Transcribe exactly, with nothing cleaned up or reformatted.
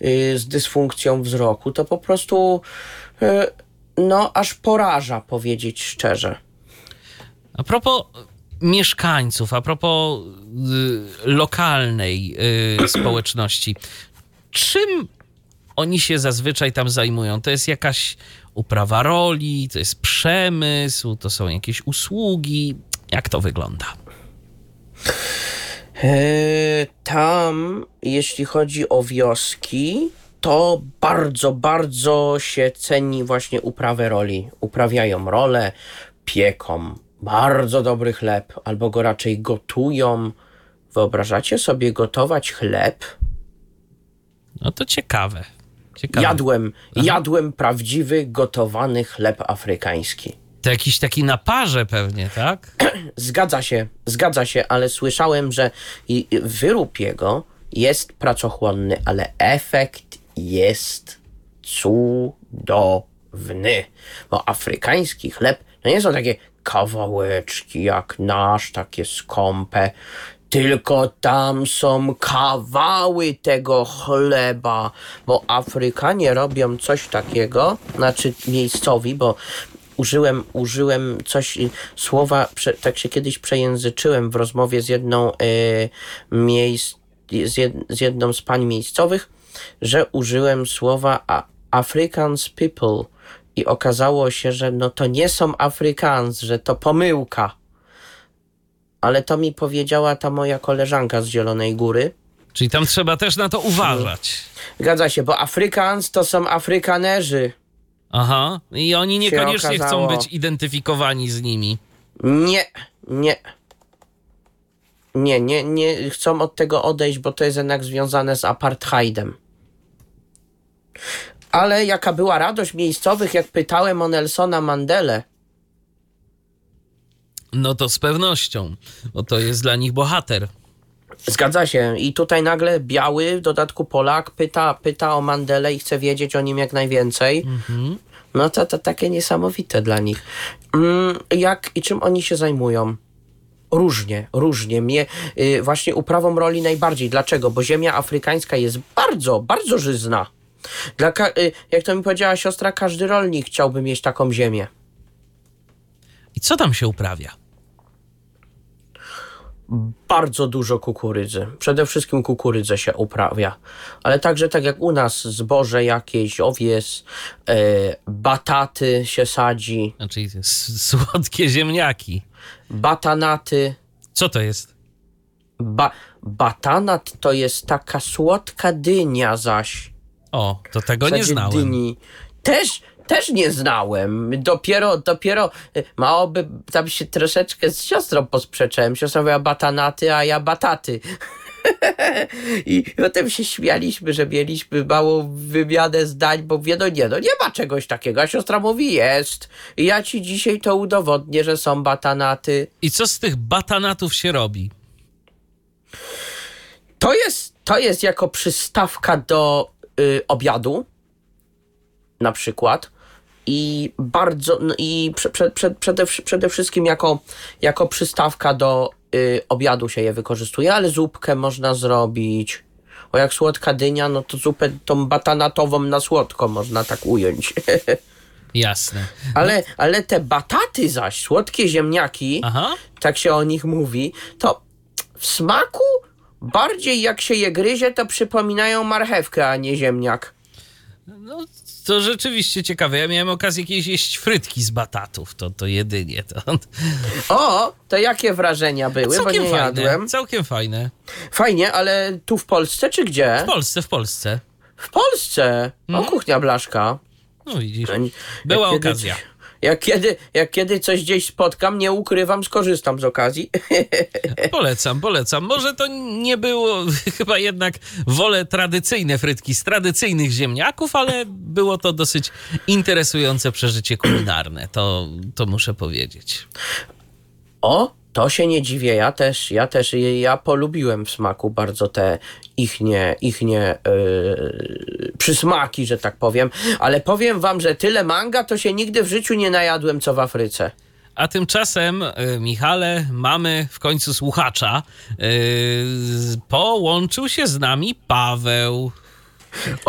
y, z dysfunkcją wzroku, to po prostu y, no aż poraża, powiedzieć szczerze. A propos mieszkańców, a propos y, lokalnej y, społeczności, czym oni się zazwyczaj tam zajmują? To jest jakaś uprawa roli, to jest przemysł, to są jakieś usługi. Jak to wygląda? E, tam, jeśli chodzi o wioski, to bardzo, bardzo się ceni właśnie uprawę roli. Uprawiają rolę, pieką bardzo dobry chleb, albo go raczej gotują. Wyobrażacie sobie gotować chleb? No to ciekawe. ciekawe. Jadłem, jadłem prawdziwy, gotowany chleb afrykański. To jakiś taki na parze pewnie, tak? Zgadza się, zgadza się, ale słyszałem, że i- i wyrób jego jest pracochłonny, ale efekt jest cudowny. Bo afrykański chleb to nie są takie kawałeczki jak nasz, takie skąpe, tylko tam są kawały tego chleba, bo Afrykanie robią coś takiego, znaczy miejscowi, bo użyłem, użyłem coś, y, słowa, prze, tak się kiedyś przejęzyczyłem w rozmowie z jedną, y, miejsc, z, jed, z jedną z pań miejscowych, że użyłem słowa a, Africans people i okazało się, że no to nie są Afrykans, że to pomyłka. Ale to mi powiedziała ta moja koleżanka z Zielonej Góry. Czyli tam trzeba też na to uważać. Zgadza się, bo Afrykans to są Afrykanerzy. Aha. I oni niekoniecznie chcą okazało. być identyfikowani z nimi. Nie, nie. Nie, nie, nie chcą od tego odejść, bo to jest jednak związane z apartheidem. Ale jaka była radość miejscowych, jak pytałem o Nelsona Mandelę. No to z pewnością, bo to jest dla nich bohater. Zgadza się. I tutaj nagle biały, w dodatku Polak, pyta, pyta o Mandelę i chce wiedzieć o nim jak najwięcej. Mhm. No to, to takie niesamowite dla nich. Mm, jak i czym oni się zajmują? Różnie, różnie. Mnie y, właśnie uprawą roli najbardziej. Dlaczego? Bo ziemia afrykańska jest bardzo, bardzo żyzna. Dla ka- y, jak to mi powiedziała siostra, każdy rolnik chciałby mieć taką ziemię. I co tam się uprawia? Bardzo dużo kukurydzy. Przede wszystkim kukurydzę się uprawia. Ale także tak jak u nas zboże jakieś, owies, e, bataty się sadzi, Znaczy s- słodkie ziemniaki. batanaty. Co to jest? Ba- batanat to jest taka słodka dynia zaś. O, to tego W nie zasadzie znałem. Dyni. Też, też nie znałem. Dopiero, dopiero y, małoby tam się troszeczkę z siostrą posprzeczyłem. Siostra mówiła batanaty, a ja bataty. I potem się śmialiśmy, że mieliśmy małą wymianę zdań, bo mówię, no nie, no nie ma czegoś takiego. A siostra mówi, jest. I ja ci dzisiaj to udowodnię, że są batanaty. I co z tych batanatów się robi? To jest, to jest jako przystawka do y, obiadu, na przykład. I bardzo, no i prze, prze, prze, przede, przede wszystkim jako, jako przystawka do y, obiadu się je wykorzystuje, ale zupkę można zrobić. Bo jak słodka dynia, no to zupę tą batanatową na słodko można tak ująć. Jasne. ale, ale te bataty zaś, słodkie ziemniaki, Aha. tak się o nich mówi, to w smaku bardziej jak się je gryzie, to przypominają marchewkę, a nie ziemniak. No, to rzeczywiście ciekawe. Ja miałem okazję kiedyś jeść frytki z batatów. To, to jedynie. To... O, to jakie wrażenia były, bo Całkiem nie fajne. jadłem. Całkiem fajne. Fajnie, ale tu w Polsce czy gdzie? W Polsce, w Polsce. W Polsce! O, Mhm. kuchnia blaszka. No widzisz. Jak Była kiedy okazja. coś- Jak kiedy, jak kiedy coś gdzieś spotkam, nie ukrywam, skorzystam z okazji. Polecam, polecam. Może to nie było chyba jednak wolę tradycyjne frytki z tradycyjnych ziemniaków, ale było to dosyć interesujące przeżycie kulinarne. To, to muszę powiedzieć. O, to się nie dziwię, ja też, ja też, ja polubiłem w smaku bardzo te ichnie, ichnie yy, przysmaki, że tak powiem, ale powiem wam, że tyle manga to się nigdy w życiu nie najadłem, co w Afryce. A tymczasem, y, Michale, mamy w końcu słuchacza. Y, połączył się z nami Paweł.